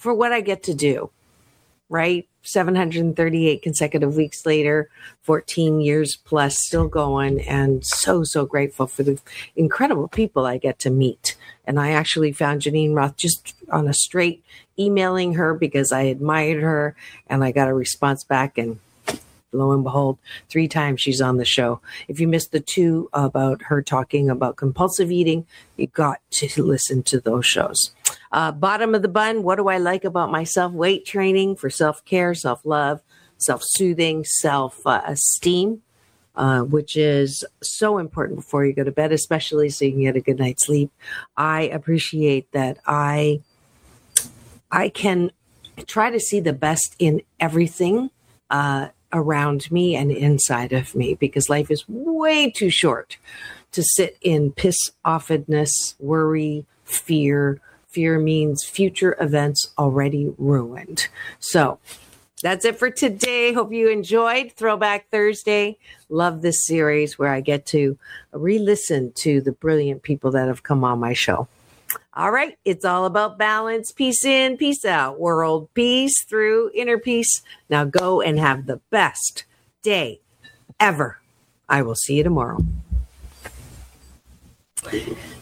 for what I get to do, right? 738 consecutive weeks later, 14 years plus, still going, and so, so grateful for the incredible people I get to meet. And I actually found Janine Roth just on a straight emailing her because I admired her, and I got a response back, and lo and behold, 3 times she's on the show. If you missed the 2 about her talking about compulsive eating, you got to listen to those shows. Bottom of the bun, what do I like about myself? Weight training for self-care, self-love, self-soothing, self-esteem, which is so important before you go to bed, especially so you can get a good night's sleep. I appreciate that I can try to see the best in everything around me and inside of me, because life is way too short to sit in piss-offedness, worry, fear. Fear means future events already ruined. So that's it for today. Hope you enjoyed Throwback Thursday. Love this series where I get to re-listen to the brilliant people that have come on my show. All right. It's all about balance. Peace in, peace out. World peace through inner peace. Now go and have the best day ever. I will see you tomorrow.